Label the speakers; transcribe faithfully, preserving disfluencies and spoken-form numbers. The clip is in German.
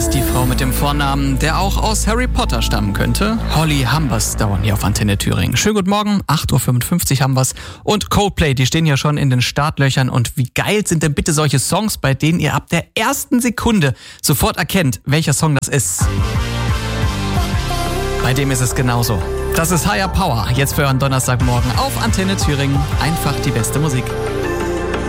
Speaker 1: ist die Frau mit dem Vornamen, der auch aus Harry Potter stammen könnte. Holly Humberstone hier auf Antenne Thüringen. Schönen guten Morgen, acht Uhr fünfundfünfzig haben wir's. Und Coldplay, die stehen ja schon in den Startlöchern. Und wie geil sind denn bitte solche Songs, bei denen ihr ab der ersten Sekunde sofort erkennt, welcher Song das ist? Bei dem ist es genauso. Das ist Higher Power, jetzt für euren Donnerstagmorgen auf Antenne Thüringen. Einfach die beste Musik.